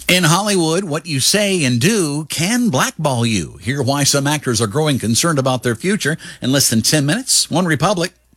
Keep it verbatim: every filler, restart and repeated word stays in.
In Hollywood, what you say and do can blackball you. Hear why some actors are growing concerned about their future in less than ten minutes. One Republic.